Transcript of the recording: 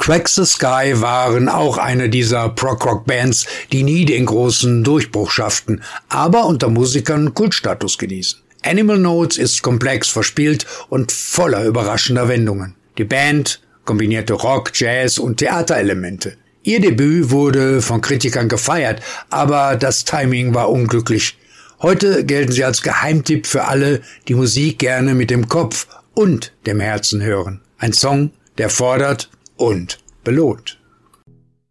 Crack the Skye waren auch eine dieser Prog-Rock-Bands, die nie den großen Durchbruch schafften, aber unter Musikern Kultstatus genießen. Animal Notes ist komplex verspielt und voller überraschender Wendungen. Die Band kombinierte Rock, Jazz und Theaterelemente. Ihr Debüt wurde von Kritikern gefeiert, aber das Timing war unglücklich. Heute gelten sie als Geheimtipp für alle, die Musik gerne mit dem Kopf und dem Herzen hören. Ein Song, der fordert und belohnt.